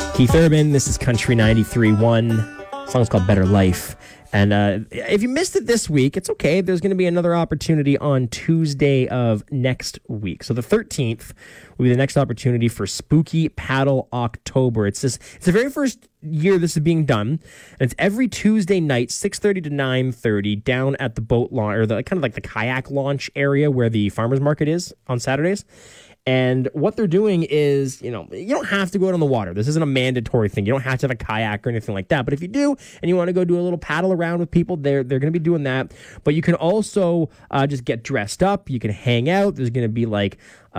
Keith Urban, this is Country 93.1. The song's called Better Life. And if you missed it this week, it's okay. There's going to be another opportunity on Tuesday of next week. So the 13th will be the next opportunity for Spooky Paddle October. It's the very first year this is being done. And it's every Tuesday night, 6:30 to 9:30, down at the boat launch, or the kind of like the kayak launch area where the farmers market is on Saturdays. And what they're doing is, you don't have to go out on the water. This isn't a mandatory thing. You don't have to have a kayak or anything like that. But if you do, and you want to go do a little paddle around with people, they're going to be doing that. But you can also just get dressed up. You can hang out. There's going to be like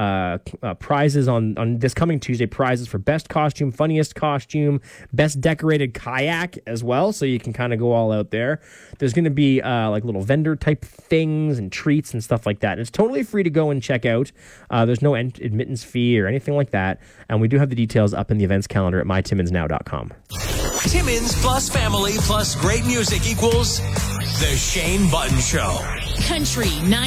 prizes on this coming Tuesday, prizes for best costume, funniest costume, best decorated kayak as well, so you can kind of go all out there. There's going to be like little vendor type things and treats and stuff like that. And it's totally free to go and check out. There's no admittance fee or anything like that, and we do have the details up in the events calendar at mytimmonsnow.com. Timmins plus family plus great music equals The Shane Button Show. Country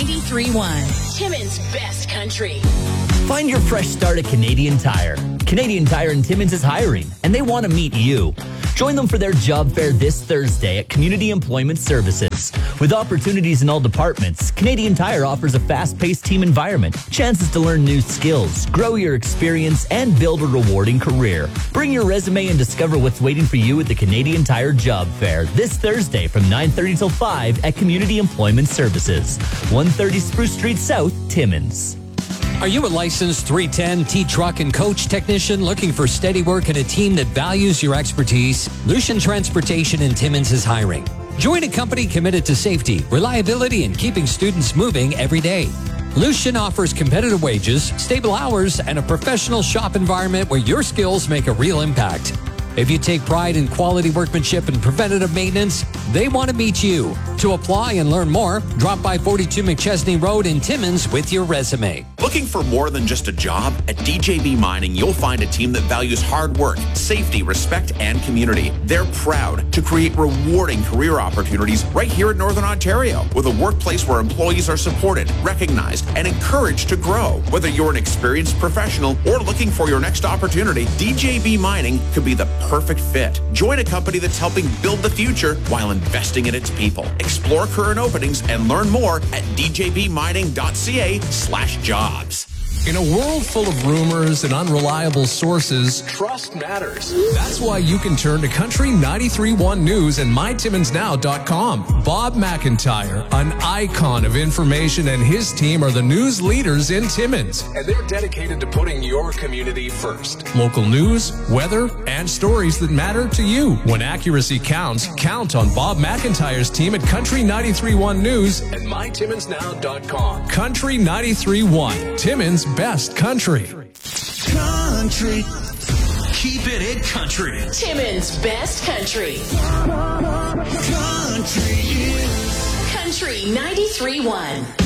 93.1. Timmins' best country. Find your fresh start at Canadian Tire. Canadian Tire in Timmins is hiring, and they want to meet you. Join them for their job fair this Thursday at Community Employment Services. With opportunities in all departments, Canadian Tire offers a fast-paced team environment, chances to learn new skills, grow your experience, and build a rewarding career. Bring your resume and discover what's waiting for you at the Canadian Tire Job Fair this Thursday from 9:30 till 5 at Community Employment Services, 130 Spruce Street South, Timmins. Are you a licensed 310 T-Truck and Coach technician looking for steady work and a team that values your expertise? Lucian Transportation in Timmins is hiring. Join a company committed to safety, reliability, and keeping students moving every day. Lucian offers competitive wages, stable hours, and a professional shop environment where your skills make a real impact. If you take pride in quality workmanship and preventative maintenance, they want to meet you. To apply and learn more, drop by 42 McChesney Road in Timmins with your resume. Looking for more than just a job? At DJB Mining, you'll find a team that values hard work, safety, respect, and community. They're proud to create rewarding career opportunities right here in Northern Ontario, with a workplace where employees are supported, recognized, and encouraged to grow. Whether you're an experienced professional or looking for your next opportunity, DJB Mining could be the perfect fit. Join a company that's helping build the future while investing in its people. Explore current openings and learn more at djbmining.ca/jobs. In a world full of rumors and unreliable sources, trust matters. That's why you can turn to Country 93.1 News and mytimmonsnow.com. Bob McIntyre, an icon of information, and his team are the news leaders in Timmins, and they're dedicated to putting your community first. Local news, weather, and stories that matter to you. When accuracy counts, count on Bob McIntyre's team at Country 93.1 News and mytimmonsnow.com. Country 93.1, Timmins' best country. Country. Keep it country. Timmins' best country. Country is Country 93.1.